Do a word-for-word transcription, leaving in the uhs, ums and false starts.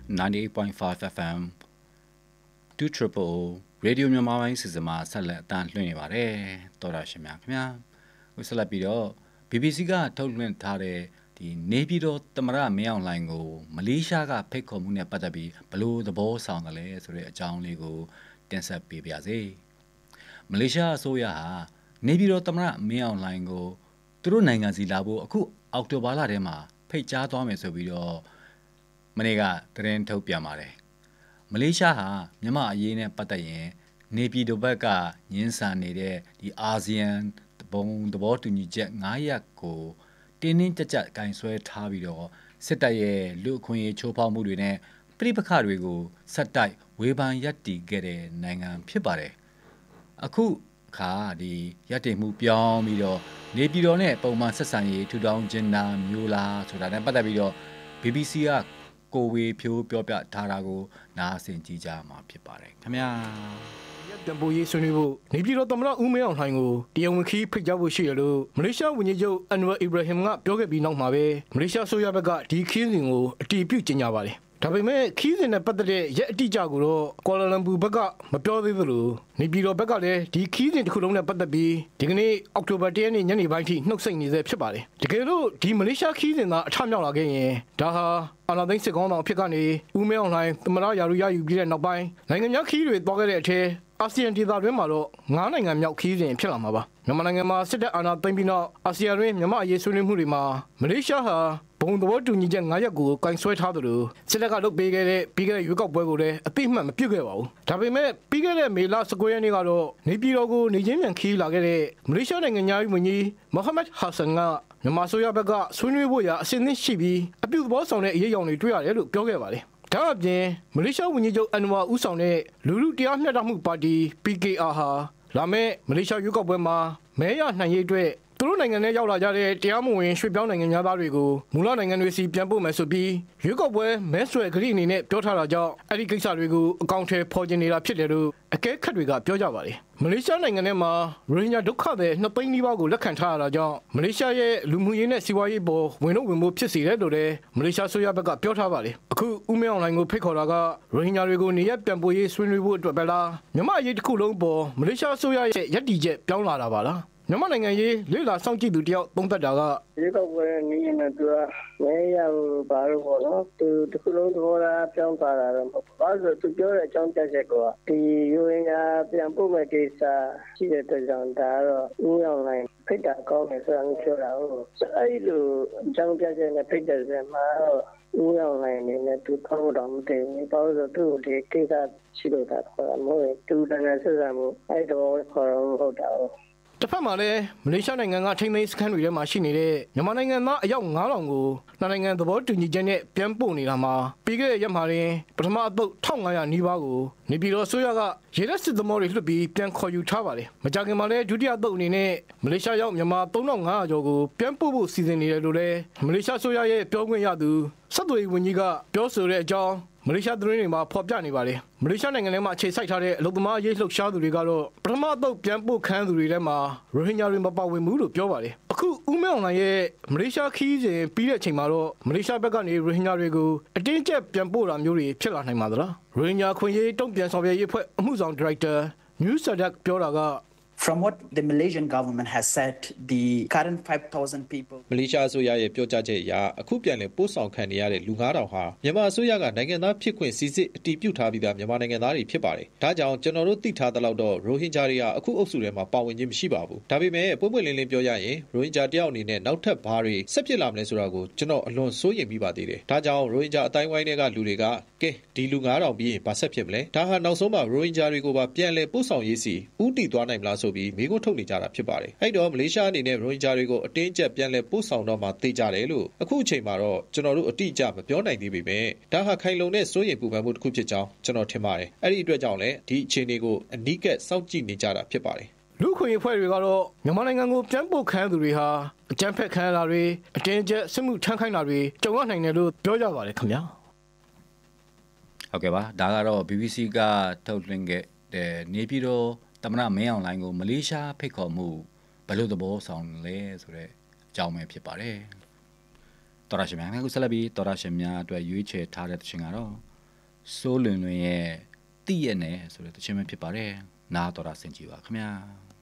ninety-eight point five F M two triple Radio မြန်မာပိုင်းစီစဉ်မှာဆက်လက်အတန်းလွှင့်နေပါတယ်တော်ရရှင်များခင်ဗျာဟိုဆက်လက်ပြီးတော့ B B C ကထုတ်လွှင့်ထားတဲ့ဒီနေပြည်တော်သမရမင်းအောင်လှိုင်ကိုမလေးရှားကဖိတ်ခေါ်မှုနဲ့ပတ်သက်ပြီးဘလို့သဘောဆောင်တယ်လဲဆိုတဲ့အကြောင်းလေးကိုတင်ဆက်ပေးပါရစေမလေးရှားအစိုးရဟာနေပြည်တော်သမရမင်းအောင်လှိုင်ကိုသူတို့နိုင်ငံစီလာဖို့အခုအောက်တိုဘာလထဲမှာဖိတ်ကြားသွားမယ်ဆိုပြီးတော့မနေ့ကသတင်းထုတ်ပြန်ပါတယ်မလေးရှားဟာမြန်မာအရေးနဲ့ပတ်သက်ရင်နေပြည်တော်ဘက်ကညှင်းဆန်နေတဲ့ဒီအာဆီယံဘုံသဘောတူညီချက်၅ရပ်ကိုတင်းတင်းကြပ်ကြပ်ကင်ဆွဲထားပြီးတော့စစ်တပ်ရဲ့လူအခွင့်အရေးချိုးဖောက်မှုတွေနဲ့ပြည်ပခါတွေကိုဆက်တိုက်ဝေဖန်ရပ်တည်ခဲ့တဲ့နိုင်ငံဖြစ်ပါတယ်အခုခါဒီရပ်တည်မှုပြောင်းပြီးတော့နေပြည်တော်နဲ့ပုံမှန်ဆက်ဆံရေးထူထောင်ခြင်းနာမျိုးလားဆိုတာနဲ့ပတ်သက်ပြီးတော့ B B C ကကိုဝေဖြိုးပြောပြထားတာကိုနားဆင်ကြည့်ကြမှာဖြစ်ပါတယ်ခင်ဗျာတံပိုးရေးဆွေးနွေးဖို့နေပြည်တော်သမ္မတဦးမင်းအောင်လှိုင်ကိုတရားဝင်ခီးဖိတ်ကြားဖို့ရှိရလို့မလေးရှားဝန်ကြီးချုပ်အန်ဝါအီဘရာဟင်ကပြောခဲ့ပြီးနောက်မှာပဲမလေးရှားဆိုရဘက်ကဒီခီးစဉ်ကိုအတည်ပြုကြေညာပါတယ်ဒါပေမဲ့ခီးစဉ်နဲ့ပတ်သက်တဲ့ရက်အတိအကျကိုတော့ကွာလာလမ်ပူဘက်ကမပြောသေးသလိုနေပြည်တော်ဘက်ကလည်းဒီခီးစဉ်တစ်ခုလုံးနဲ့ပတ်သက်ပြီးဒီကနေ့အောက်တိုဘာ၁ရက်နေ့ညနေပိုင်းထိနှုတ်ဆက်နေသေးဖြစ်ပါတယ်တကယ်လို့ဒီမလေးရှားခီးစဉ်သာအထမြောက်လာခဲ့ရင်ဒါဟာအာဏာသိမ်းစစ်ကောင်ဆောင်အဖြစ်ကနေဦးမင်းအောင်လှိုင်သမ္မတရာထူးရယူပြီးတဲ့နောက်ပိုင်းနိုင်ငံများခီးတွေတွားခဲ့တဲ့အထက်အာဆီယံဒေသတွင်းမှာတော့ငါးနိုင်ငံမြောက်ခီးစဉ်ဖြစ်လာမှာပါမြန်မာနိုင်ငံမှာစစ်တပ်အာဏာသိမ်းပြီးနောက်အာဆီယံတွင်မြန်မာအရေးဆွေးနွေးမှုတွေမှာမလေးရှားဟာဘုံသဘောတူညီချက်၅ရပ်ကိုကင်ဆွဲထားသလိုစစ်တပ်ကလုပ်ပေးခဲ့တဲ့ပြီးခဲ့တဲ့ရွေးကောက်ပွဲကိုလည်းအသိအမှတ်မပြုခဲ့ပါဘူးဒါပေမဲ့ပြီးခဲ့တဲ့မေလ၁၉ရက်နေ့ကတော့နေပြည်တော်ကိုနေချင်းမြန်ခီးလာခဲ့တဲ့မလေးရှားနိုင်ငံသားဝန်ကြီးမိုဟာမက်ဟာဆန်ကမြန်မာဆိုရဘက်ကဆွေးနွေးဖို့ရာအဆင်သင့်ရှိပြီးအပြုသဘောဆောင်တဲ့အရေးအယံတွေတွေ့ရတယ်လို့ပြောခဲ့ပါတယ်ဒါအပြင်မလေးရှားဝန်ကြီးချုပ်အန်ဝါဦးဆောင်တဲ့လူလူတရားမျှတမှုပါတီ P K R ဟာလာမယ့်မလေးရှားရွေးကောက်ပွဲမှာမဲရနိုင်ရေးအတွက်သူတို့နိုင်ငံထဲရောက်လာကြတဲ့တရားမဝင်ရွှေ့ပြောင်းနိုင်ငံသားတွေကိုမူလနိုင်ငံတွေစီပြန်ပို့မယ်ဆိုပြီးရွေးကောက်ပွဲမဲဆွယ်ကတိအနေနဲ့ပြောထားတာကြောင့်အဲ့ဒီကိစ္စတွေကိုအကောင့်ထဲပေါ်ကျင်နေတာဖြစ်တယ်လို့အကဲခတ်တွေကပြောကြပါတယ်မလေးရှားနိုင်ငံထဲမှာရိုဟင်ဂျာဒုက္ခသည်နှစ်သိန်းနီးပါးကိုလက်ခံထားရတာကြောင့်မလေးရှားရဲ့လူမှုရေးနဲ့စီးပွားရေးပေါ်ဝင်လို့ဝင်ဖို့ဖြစ်စေတယ်လို့လည်းမလေးရှားဆိုရဘက်ကပြောထားပါတယ်အခုဦးမင်းအောင်လှိုင်ကိုဖိတ်ခေါ်တာကရိုဟင်ဂျာတွေကိုနေရပြန်ပို့ရေးဆွေးနွေးဖို့အတွက်ပဲလားမြန်မာအရေးတစ်ခုလုံးပေါ်မလေးရှားဆိုရရဲ့ယက်တီချက်ပြောင်းလာတာပါလားမြန်မာနိုင်ငံရေးလေ့လာစောင့်ကြည့်သူတယောက်သုံးသပ်တာကဒီကောက်ပွဲနေနေသူကမဲရဘာလို့ပေါ့နော်သူတခုလုံးသဘောထားပြောင်းသွားတာတော့မဟုတ်ဘူး။ဘာလို့သူပြောတဲ့အကြောင်းပြချက်ကဒီရိုဟင်ဂျာပြန်ပို့မဲ့ကိစ္စရှိတဲ့အတွက်ကြောင့်ဒါကတော့ဦးအောင်လိုင်းဖိတ်တာကောင်းတယ်ဆိုတာမျိုးပြောတာဟုတ်။အဲ့လိုအကြောင်းပြချက်နဲ့ဖိတ်တဲ့ဆက်မှာတော့ဦးအောင်လိုင်းအနေနဲ့သူကောင်းတော့မသိဘူး။ဘာလို့ဆိုသူ့ဒီကိစ္စရှိလို့တာခေါ်တာမဟုတ်ဘူး။သူတကယ်ဆက်ဆံမှုအဲ့တော့ခေါ်တော့မဟုတ်တာဟုတ်တစ်ဖက်မှာလည်းမလေးရှားနိုင်ငံကထိန်းသိမ်းစခန်းတွေထဲမှာရှိနေတဲ့မြန်မာနိုင်ငံသားအယောက်၅ထောင်ကိုနှစ်နိုင်ငံသဘောတူညီချက်နဲ့ပြန်ပို့နေတာမှာပြီးခဲ့တဲ့ရက်မှာတင်ပထမအသုတ်၁၅၀၀နီးပါးကိုနေပြည်တော်ဆိုရကရေလက်စစ်သမောတွေလွှတ်ပြီးပြန်ခေါ်ယူထားပါတယ်မကြာခင်မှာလည်းဒုတိယအသုတ်အနေနဲ့မလေးရှားရောက်မြန်မာ၃ထောင်၅ရာကျော်ကိုပြန်ပို့ဖို့စီစဉ်နေတယ်လို့လည်းမလေးရှားဆိုရရဲ့ပြောခွင့်ရသူဆက်သွယ်ရေးဝန်ကြီးကပြောဆိုတဲ့အကြောင်းမလေးရှားသတင်းတွေမှာဖော်ပြနေပါတယ်မလေးရှားနိုင်ငံထဲမှာအခြေစိုက်ထားတဲ့အလုပ်သမားရေးလှုပ်ရှားသူတွေကတော့ပထမအသုတ်ပြန်ပို့ခန်းသူတွေထဲမှာရိုဟင်ဂျာတွေမပါဝင်ဘူးလို့ပြောပါတယ်အခုဦးမင်းအောင်လှိုင်ရဲ့မလေးရှားခီးစဉ်ပြီးတဲ့အချိန်မှာတော့မလေးရှားဘက်ကနေရိုဟင်ဂျာတွေကိုအတင်းကျပ်ပြန်ပို့တာမျိုးတွေဖြစ်လာနိုင်ပါသလားရိုဟင်ဂျာခွင့်ရေးတုံ့ပြန်ဆောင်ရွက်ရေးအဖွဲ့အမှုဆောင်ဒါရိုက်တာနျူးဆာဒက်ပြောတာက From what the Malaysian government has said, the current five thousand people မလေးရှားအစိုးရရဲ့ပြောကြားချက်အရအခုပြန်လည်ပို့ဆောင်ခံနေရတဲ့လူ၅ထောင်ဟာမြန်မာအစိုးရကနိုင်ငံသားဖြစ်ခွင့်စီစစ်အတည်ပြုထားပြီးသားမြန်မာနိုင်ငံသားတွေဖြစ်ပါတယ်။ဒါကြောင့်ကျွန်တော်တို့သိထားသလောက်တော့ရိုဟင်ဂျာတွေဟာအခုအုပ်စုထဲမှာပါဝင်ခြင်းမရှိပါဘူး။ဒါပေမဲ့ပွင့်ပွင့်လင်းလင်းပြောရရင်ရိုဟင်ဂျာတယောက်အနေနဲ့နောက်ထပ်ဘာတွေဆက်ဖြစ်လာမလဲဆိုတာကိုကျွန်တော်အလွန်စိုးရိမ်မိပါသေးတယ်။ဒါကြောင့်ရိုဟင်ဂျာအတိုင်းဝိုင်းတွေကလူတွေကကဲဒီလူ၅ထောင်ပြီးရင်ဘာဆက်ဖြစ်မလဲ။ဒါဟာနောက်ဆုံးမှာရိုဟင်ဂျာတွေကိုပါပြန်လည်ပို့ဆောင်ရေးစီဥတီသွားနိုင်မလားဆိုပြီးမိကိုထုတ်နေကြတာဖြစ်ပါတယ်။အဲ့တော့မလေးရှားအနေနဲ့ရိုဟင်ဂျာတွေကိုအတင်းအကျပ်ပြန်လည်ပို့ဆောင်တော့မှသိကြတယ်လို့အခုအချိန်မှာတော့ကျွန်တော်တို့အတိအကျမပြောနိုင်သေးပေမဲ့ဒါဟာခိုင်လုံတဲ့စိုးရိမ်ပူပန်မှုတစ်ခုဖြစ်ကြောင်းကျွန်တော်ထင်ပါတယ်။အဲ့ဒီအတွက်ကြောင့်လည်းဒီအခြေအနေကိုအနီးကပ်စောင့်ကြည့်နေကြတာဖြစ်ပါတယ်။လူခွင့်ရေးဖွဲ့တွေကတော့မြန်မာနိုင်ငံကိုပြန်ပို့ခန်းသူတွေဟာအကြမ်းဖက်ခံရတာတွေအတင်းကျပ်စစ်မှုထမ်းခိုင်းတာတွေကြုံရနိုင်တယ်လို့ပြောကြပါတယ်ခင်ဗျာ။ဟုတ်ကဲ့ပါဒါကတော့ B B C ကထုတ်လွှင့်ခဲ့တဲ့နေပြည်တော်သမ္မတမင်းအောင်လှိုင်ကိုမလေးရှားဖိတ်ခေါ်မှုဘယ်လိုသဘောဆောင်လဲဆိုတဲ့အကြောင်းပဲဖြစ်ပါတယ်။တော်ရရှင်များအခုဆက်လက်ပြီးတော်ရရှင်များအတွက်ရွေးချယ်ထားတဲ့သင်ကတော့ဆိုးလွင်လွင်ရဲ့တည့်ရက်နဲ့ဆိုတဲ့တခြင်းပဲဖြစ်ပါတယ်နားတော်တာဆင်ကြည့်ပါခင်ဗျာ